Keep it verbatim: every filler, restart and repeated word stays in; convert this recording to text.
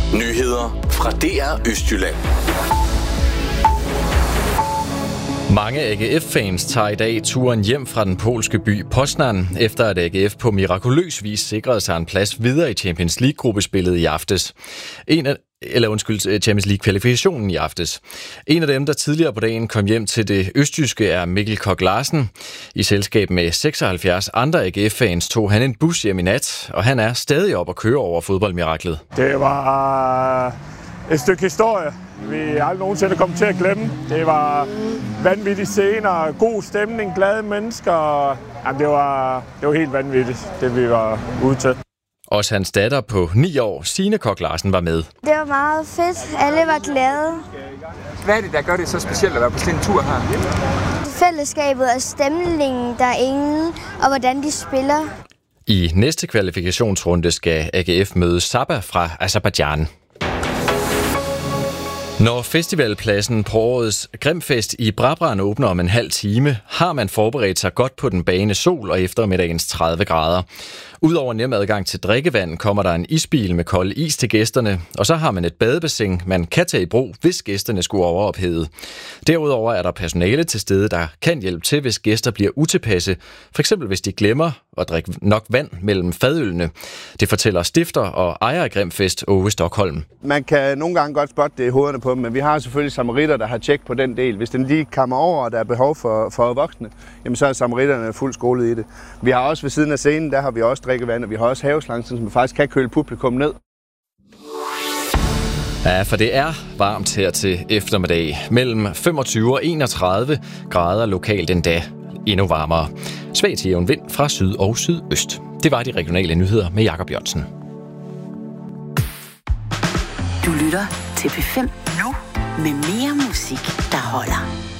Nyheder fra D R Østjylland. Mange A G F-fans tager i dag turen hjem fra den polske by Poznan, efter at A G F på mirakuløs vis sikrede sig en plads videre i Champions League-gruppespillet i aftes. En af eller undskyld, Champions League-kvalifikationen i aftes. En af dem, der tidligere på dagen kom hjem til det østjyske, er Mikkel Koch Larsen. I selskab med seksoghalvfjerds andre A G F-fans tog han en bus hjem i nat, og han er stadig op at køre over fodboldmiraklet. Det var et stykke historie, vi aldrig nogensinde kom til at glemme. Det var vanvittige scener, god stemning, glade mennesker. Jamen, det var, det var helt vanvittigt, det vi var ude til. Også hans datter på ni år, Signe Koch Larsen, var med. Det var meget fedt. Alle var glade. Hvad er det, der gør det så specielt at være på sådan en tur her? Fællesskabet og stemningen derinde, og hvordan de spiller. I næste kvalifikationsrunde skal A G F møde Sabah fra Aserbajdsjan. Når festivalpladsen på årets Grimfest i Brabrand åbner om en halv time, har man forberedt sig godt på den bagende sol og eftermiddagens tredive grader. Udover nem adgang til drikkevand kommer der en isbil med kold is til gæsterne, og så har man et badebassin, man kan tage i brug, hvis gæsterne skulle overophede. Derudover er der personale til stede, der kan hjælpe til, hvis gæster bliver utilpasse, f.eks. hvis de glemmer at drikke nok vand mellem fadølene. Det fortæller stifter og ejer af Grimfest, Ove Stockholm. Man kan nogle gange godt spotte det i hovederne på dem, men vi har selvfølgelig samaritter, der har tjek på den del. Hvis den lige kommer over, og der er behov for, for voksne, jamen så er samaritterne fuldt skolet i det. Vi har også ved siden af scenen, der har vi også drikkevand, og vi har også haveslange, som vi faktisk kan køle publikum ned. Ja, for det er varmt her til eftermiddag. Mellem femogtyve og enogtredive grader lokalt endda. Endnu varmere. Svag til jævn vind fra syd og sydøst. Det var de regionale nyheder med Jakob Jørgensen. Du lytter til P fem nu med mere musik, der holder.